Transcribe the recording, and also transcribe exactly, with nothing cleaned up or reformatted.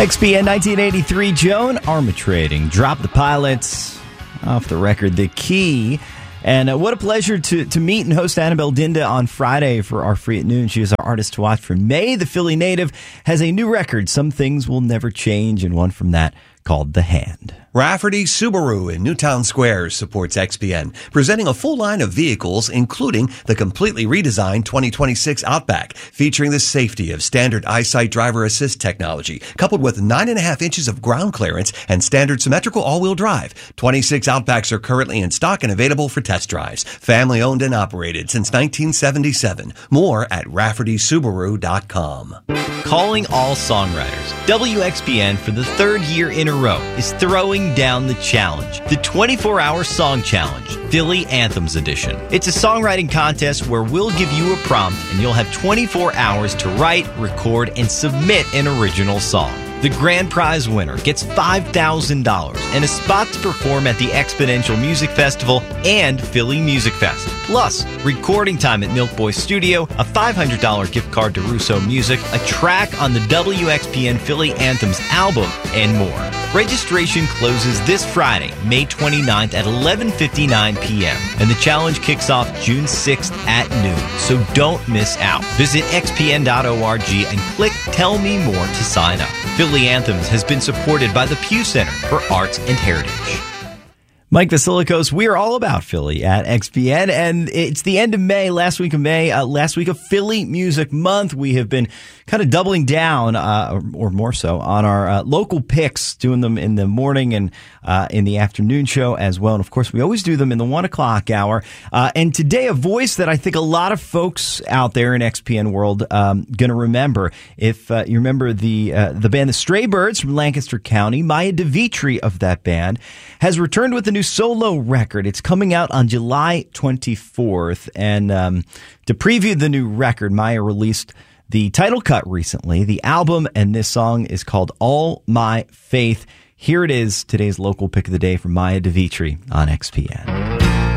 X P N nineteen eighty-three, Joan Armatrading. Drop the Pilots off the record, The Key. And uh, what a pleasure to, to meet and host Annabelle Dinda on Friday for our Free at Noon. She is our artist to watch for May. The Philly native has a new record, Some Things Will Never Change, and one from that called The Hand. Rafferty Subaru in Newtown Square supports X P N, presenting a full line of vehicles, including the completely redesigned twenty twenty-six Outback, featuring the safety of standard EyeSight driver assist technology, coupled with nine and a half inches of ground clearance and standard symmetrical all-wheel drive. twenty-six Outbacks are currently in stock and available for test drives. Family owned and operated since nineteen seventy-seven. More at rafferty subaru dot com. Calling all songwriters. W X P N for the third year in a row is throwing down the challenge, the twenty-four hour Song Challenge, Philly Anthems Edition. It's a songwriting contest where we'll give you a prompt and you'll have twenty-four hours to write, record, and submit an original song. The grand prize winner gets five thousand dollars and a spot to perform at the Exponential Music Festival and Philly Music Fest. Plus, recording time at Milk Boy Studio, a five hundred dollars gift card to Russo Music, a track on the W X P N Philly Anthems album, and more. Registration closes this Friday, May twenty-ninth at eleven fifty-nine p.m. and the challenge kicks off June sixth at noon, so don't miss out. Visit x p n dot org and click Tell Me More to sign up. Philly Anthems has been supported by the Pew Center for Arts and Heritage. Mike Vasilikos, we are all about Philly at X P N, and it's the end of May, last week of May, uh, last week of Philly Music Month. We have been kind of doubling down, uh, or, or more so, on our uh, local picks, doing them in the morning and uh, in the afternoon show as well. And, of course, we always do them in the one o'clock hour. Uh, and today, a voice that I think a lot of folks out there in X P N world um, going to remember. If uh, you remember the uh, the band The Stray Birds from Lancaster County, Maya DeVitri of that band has returned with a new solo record. It's coming out on July twenty-fourth. And um, to preview the new record, Maya released the title cut recently, the album, and this song is called All My Faith. Here it is, today's local pick of the day from Maya DeVitri on X P N.